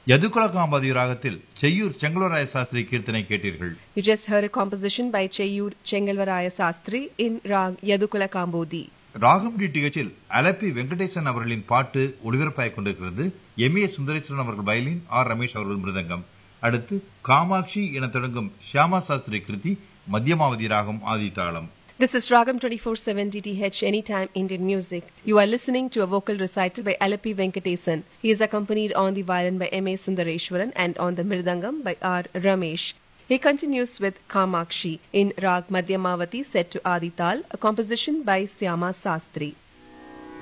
Yadukala ராகத்தில் செய்யூர் செங்கல்வராய சாஸ்திரி கீர்த்தனை கேட்டீர்கள். You just heard a composition by Cheyur Chengalvaraya Sastri in Rag Yadukala Kambodi. ராகம் டிடிஹெச்சில் அலப்பி வெங்கடேசன் அவர்களின் பாட்டு ஒளிபரப்பாகிக் கொண்டிருக்கிறது. எம்.ஏ. சுந்தரேஸ்வரன் அவர்கள் வயலின், ஆர் ரமேஷ் அவர்கள் மிருதங்கம். அடுத்து காமாட்சி என தொடங்கும் ஷியாமா சாஸ்திரி கிருதி மத்தியமாவதி ராகம் ஆதிதாளம். This is Ragam 24/7 DTH Anytime Indian Music. You are listening to a vocal recital by Alappi Venkatesan. He is accompanied on the violin by M.A. Sundareshwaran and on the mridangam by R. Ramesh. He continues with Kamakshi in Rag Madhyamavati set to Adi Tal, a composition by Syama Sastri.